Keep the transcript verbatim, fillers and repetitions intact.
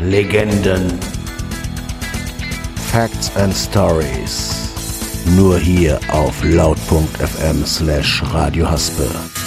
Legenden, Facts and Stories. Nur hier auf laut punkt f m slash Radio Haspe.